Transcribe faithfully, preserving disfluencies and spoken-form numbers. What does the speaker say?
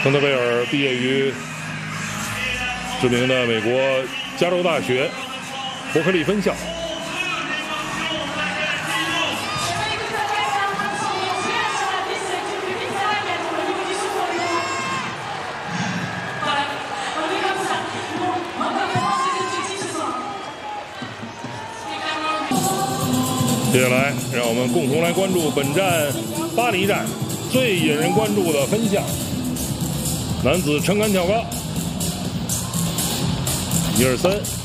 亨特贝尔毕业于知名的美国加州大学伯克利分校。接下来，让我们共同来关注本站巴黎站最引人关注的分项——男子撑杆跳高，一二三。